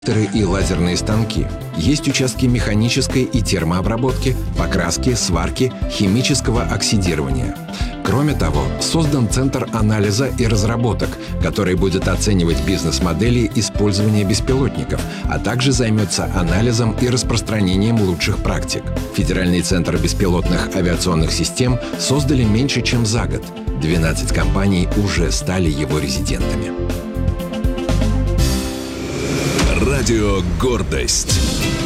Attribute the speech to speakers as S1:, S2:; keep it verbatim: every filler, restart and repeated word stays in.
S1: и лазерные станки. Есть участки механической и термообработки, покраски, сварки, химического оксидирования. Кроме того, создан Центр анализа и разработок, который будет оценивать бизнес-модели использования беспилотников, а также займется анализом и распространением лучших практик. Федеральный центр беспилотных авиационных систем создали меньше, чем за год. двенадцать компаний уже стали его резидентами.
S2: Радио «Гордость».